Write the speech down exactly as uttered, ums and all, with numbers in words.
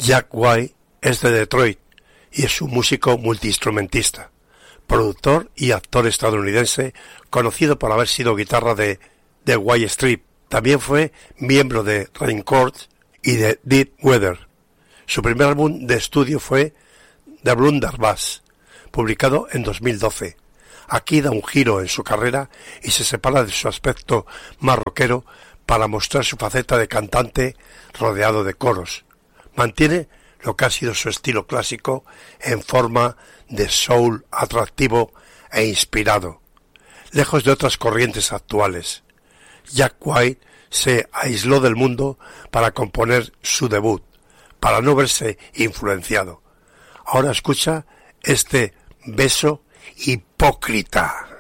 Jack White es de Detroit y es un músico multiinstrumentista, productor y actor estadounidense conocido por haber sido guitarra de The White Stripes. También fue miembro de Raincourt y de Deep Weather. Su primer álbum de estudio fue The Blunderbuss, publicado en dos mil doce. Aquí da un giro en su carrera y se separa de su aspecto más rockero para mostrar su faceta de cantante rodeado de coros. Mantiene lo que ha sido su estilo clásico en forma de soul atractivo e inspirado, lejos de otras corrientes actuales. Jack White se aisló del mundo para componer su debut, para no verse influenciado. Ahora escucha este beso hipócrita.